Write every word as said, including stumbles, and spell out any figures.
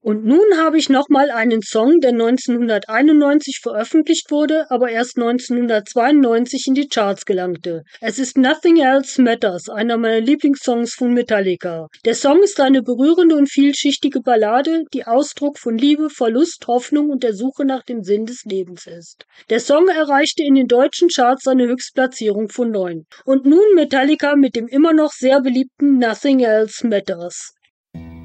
Und nun habe ich nochmal einen Song, der neunzehnhunderteinundneunzig veröffentlicht wurde, aber erst neunzehnhundertzweiundneunzig in die Charts gelangte. Es ist Nothing Else Matters, einer meiner Lieblingssongs von Metallica. Der Song ist eine berührende und vielschichtige Ballade, die Ausdruck von Liebe, Verlust, Hoffnung und der Suche nach dem Sinn des Lebens ist. Der Song erreichte in den deutschen Charts seine Höchstplatzierung von neun. Und nun Metallica mit dem immer noch sehr beliebten Nothing Else Matters.